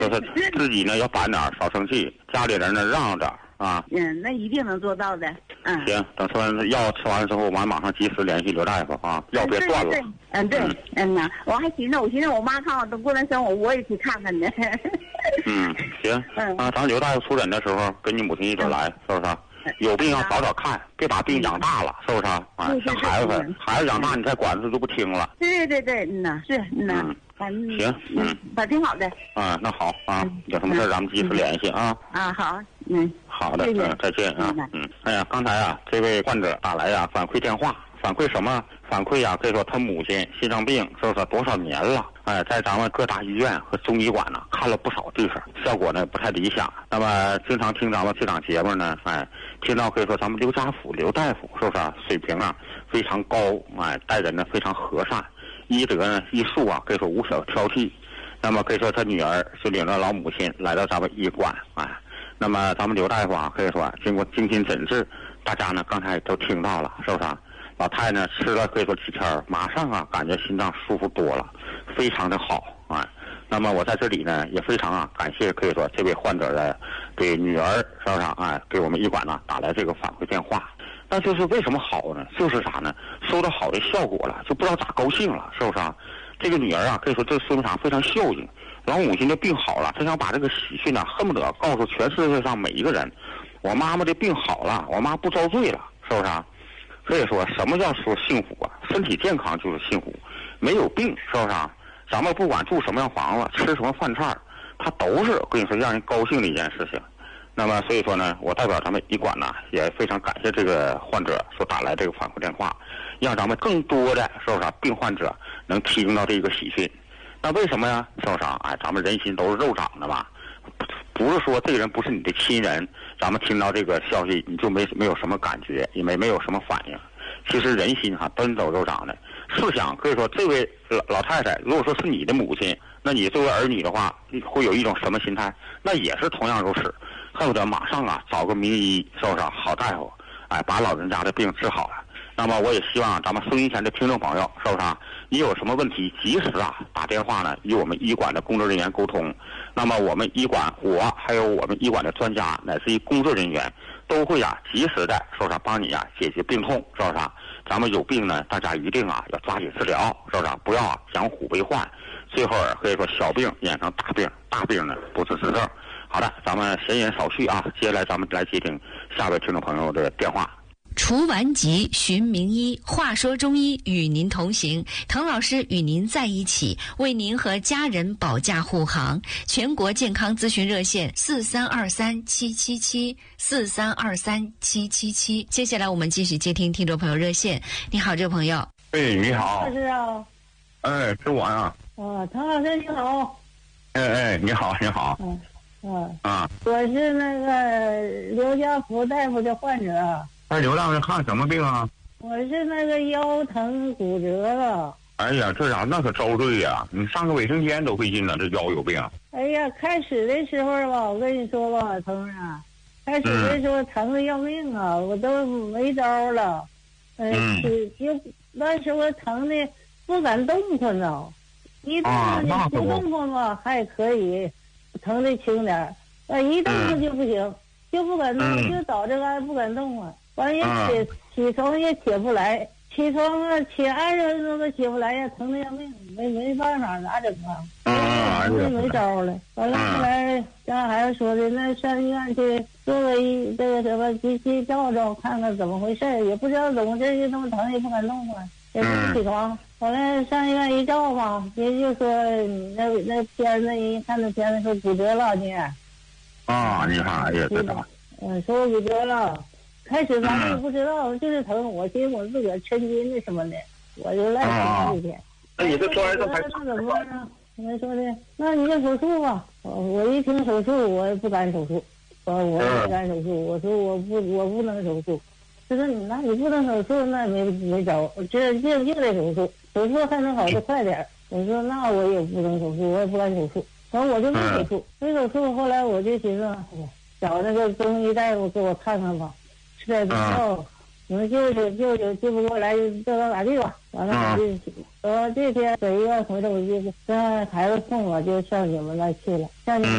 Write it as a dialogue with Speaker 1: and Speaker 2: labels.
Speaker 1: 就是自己呢要板点，少生气，家里人呢让着点啊。
Speaker 2: 那一定能做到的。
Speaker 1: 行，等说完药吃完之后，完马上及时联系刘大夫啊，药别断了。
Speaker 2: 对，我还寻思我妈看我都过来生我也去看看呢。
Speaker 1: 行，咱刘大夫出诊的时候跟你母亲一起来，是不是？有病要早点看，别把病养大了，是不是？像孩子养大你再管他就不听了。
Speaker 2: 对，
Speaker 1: 行，
Speaker 2: 挺好的。
Speaker 1: 那好啊，有什么事咱们及时联系啊。
Speaker 2: 好，
Speaker 1: 好的，再见啊。哎呀，刚才啊，这位患者打来呀，反馈电话，反馈什么？反馈呀，可以说他母亲心脏病，是不是多少年了？在咱们各大医院和中医馆呢看了不少地方，效果呢不太理想。那么经常听咱们这档节目呢，听到可以说咱们刘大夫是不是水平啊非常高，待人呢非常和善，医德呢医术啊可以说无小挑剔。那么可以说他女儿就领着老母亲来到咱们医馆，那么咱们刘大夫啊可以说经过精心诊治，大家呢刚才都听到了，是不是？老太呢吃了可以说几天，马上啊感觉心脏舒服多了，非常的好那么我在这里呢也非常感谢可以说这位患者的给女儿，是不是给我们医馆呢打来这个反馈电话。那就是为什么好呢？就是啥呢？收到好的效果了，就不知道咋高兴了，是不是？这个女儿可以说这说明啥？非常孝敬。老母亲的病好了，她想把这个喜讯呢恨不得告诉全世界上每一个人，我妈妈的病好了，我妈不遭罪了，是不是？所以说什么叫说幸福啊？身体健康就是幸福，没有病，是不是？咱们不管住什么样房子，吃什么饭菜，它都是跟你说让人高兴的一件事情。那么所以说呢，我代表咱们医馆呢也非常感谢这个患者所打来这个反馈电话，让咱们更多的是不是病患者能听到这个喜讯。那为什么呀？是不是咱们人心都是肉长的嘛，不是说这个人不是你的亲人，咱们听到这个消息你就没有什么感觉，也没有什么反应。其实人心都走肉长的。试想可以说这位老太太如果说是你的母亲，那你作为儿女的话会有一种什么心态？那也是同样如此，恨不得马上找个名医，是不是好大夫把老人家的病治好了。那么我也希望咱们收音前的听众朋友，是不是你有什么问题及时打电话呢与我们医馆的工作人员沟通。那么我们医馆还有我们医馆的专家乃至于工作人员都会及时的是不是帮你解决病痛，是不是？咱们有病呢大家一定要抓紧治疗，是不是？不要养虎为患，最后可以说小病演成大病，大病呢不治之症。好的，咱们闲言少叙接下来咱们来接听下位听众朋友的电话。
Speaker 3: 除顽疾寻名医，话说中医与您同行，滕老师与您在一起，为您和家人保驾护航。全国健康咨询热线4323777743237777。接下来我们继续接听听众朋友热线。你好，这位朋友。
Speaker 1: 你好。
Speaker 2: 是啊。
Speaker 1: 是我呀。
Speaker 2: 滕老师你好。
Speaker 1: 你好，你好。
Speaker 2: 我是那个刘家福大夫的患者。
Speaker 1: 刘大夫看什么病啊？
Speaker 2: 我是那个腰疼骨折了。
Speaker 1: 哎呀，这那可遭罪呀！你上个卫生间都费劲了，这腰有病。
Speaker 2: 哎呀，开始的时候吧，我跟你说吧，腾啊，开始的时候疼的要命啊，我都没招了。就那时候疼的不敢动弹呢，一动弹不动弹吧还可以，疼的轻点一动弹就不行，就不敢动，就倒着干不敢动啊。完也起床也起不来，起床起20分钟都起不来呀，疼的要命，没办法，咋整就没招了。完了后来家孩子说的，那上医院去做个这个什么机器照照，看看怎么回事，也不知道怎么这就这么疼，也不敢动啊，也不能起床。完了上医院一照吧，人就说那片子一看那片子说骨折了你。
Speaker 1: 你看哎呀这个。
Speaker 2: 说骨折了。开始咱们也不知道，就是疼。我寻思我自个儿抻筋的什么的，我就赖疼一天。
Speaker 1: 那你这说来这还
Speaker 2: 怎么办啊？人说的，那你就手术吧。我一听手术，我也不敢手术。我也不敢手术。我说我不能手术。他说那你不能手术，那没招。这就得手术，手术还能好得快点。我说那我也不能手术，我也不敢手术。然后我就没手术，没手术。后来我就寻思，找那个中医大夫给我看看吧。吃点药，你们救不过来，就到哪地吧。 完了我就这天11月回头我就跟孩子送我就上你们那去了，上你们